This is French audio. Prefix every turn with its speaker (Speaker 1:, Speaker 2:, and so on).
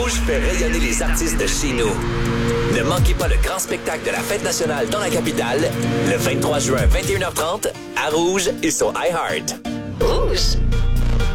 Speaker 1: Rouge fait rayonner les artistes de chez nous. Ne manquez pas le grand spectacle de la Fête nationale dans la capitale, le 23 juin, 21h30, à Rouge et sur iHeart.
Speaker 2: Rouge.